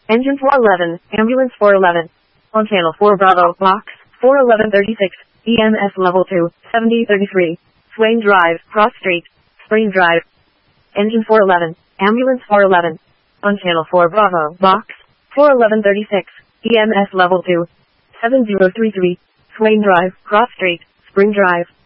Engine 411, Ambulance 411. On Channel 4 Bravo, Box 41136, EMS Level 2, 7033. Swain Drive, Cross Street, Spring Drive. Engine 411, Ambulance 411. On Channel 4 Bravo, Box 41136, EMS Level 2, 7033. Swain Drive, Cross Street, Spring Drive.